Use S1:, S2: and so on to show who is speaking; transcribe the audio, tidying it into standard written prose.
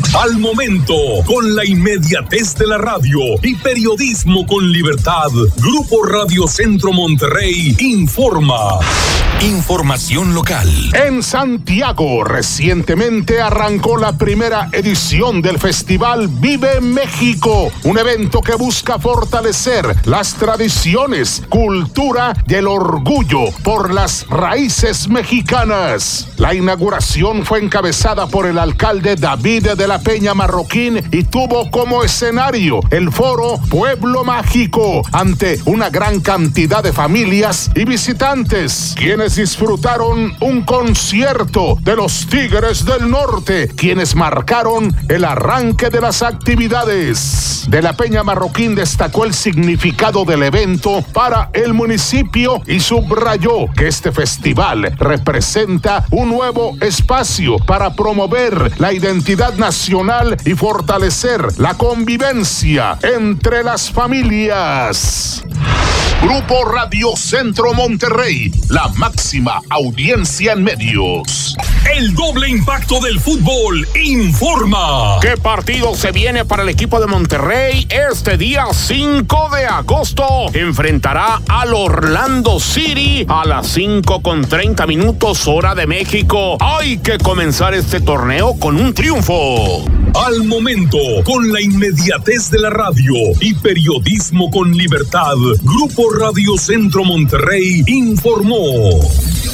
S1: Al momento, con la inmediatez de la radio y periodismo con libertad, Grupo Radio Centro Monterrey informa. Información local.
S2: En Santiago, recientemente arrancó la primera edición del Festival Vive México, un evento que busca fortalecer las tradiciones, cultura y el orgullo por las raíces mexicanas. La inauguración fue encabezada por el alcalde David de la Peña Marroquín y tuvo como escenario el foro Pueblo Mágico ante una gran cantidad de familias y visitantes, quienes disfrutaron un concierto de los Tigres del Norte, quienes marcaron el arranque de las actividades. De la Peña Marroquín destacó el significado del evento para el municipio y subrayó que este festival representa un nuevo espacio para promover la identidad nacional y fortalecer la convivencia entre las familias. Grupo Radio Centro Monterrey, la máxima audiencia en medios.
S1: El doble impacto del fútbol informa.
S3: ¿Qué partido se viene para el equipo de Monterrey? Este día 5 de agosto enfrentará al Orlando City a las 5:30 hora de México. Hay que comenzar este torneo con un triunfo.
S1: Al momento, con la inmediatez de la radio y periodismo con libertad, Grupo Radio Centro Monterrey informó.